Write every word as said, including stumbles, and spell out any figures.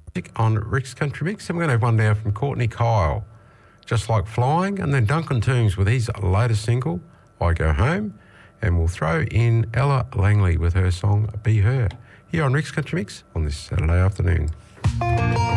On Rick's Country Mix, and we're going to have one now from Courtney Kyle, Just Like Flying, and then Duncan Toombs with his latest single, I Go Home, and we'll throw in Ella Langley with her song Be Her, here on Rick's Country Mix on this Saturday afternoon.